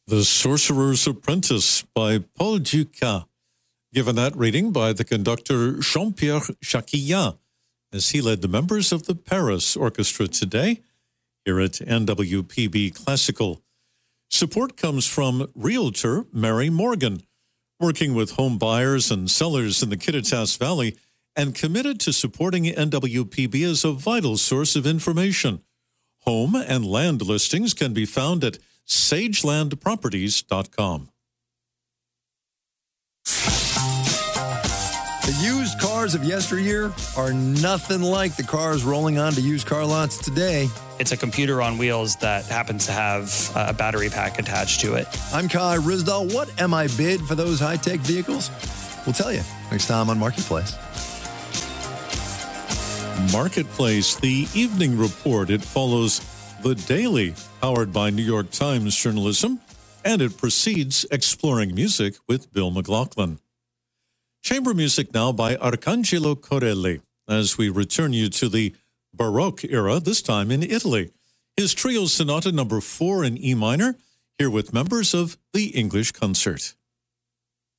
The Sorcerer's Apprentice by Paul Dukas, given that reading by the conductor Jean-Pierre Jacquillard, as he led the members of the Paris Orchestra today here at NWPB Classical. Support comes from Realtor Mary Morgan, working with home buyers and sellers in the Kittitas Valley and committed to supporting NWPB as a vital source of information. Home and land listings can be found at sagelandproperties.com. The used cars of yesteryear are nothing like the cars rolling onto used car lots today. It's a computer on wheels that happens to have a battery pack attached to it. I'm Kai Rizdal. What am I bid for those high-tech vehicles? We'll tell you next time on Marketplace. Marketplace, the evening report. It follows The Daily, powered by New York Times journalism, and it precedes Exploring Music with Bill McLaughlin. Chamber music now by Arcangelo Corelli, as we return you to the Baroque era, this time in Italy. His Trio Sonata No. 4 in E minor, here with members of the English Concert.